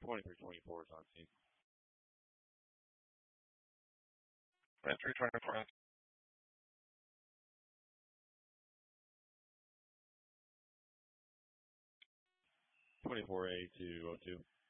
2324 is on scene. Entry 24. 24A to O2.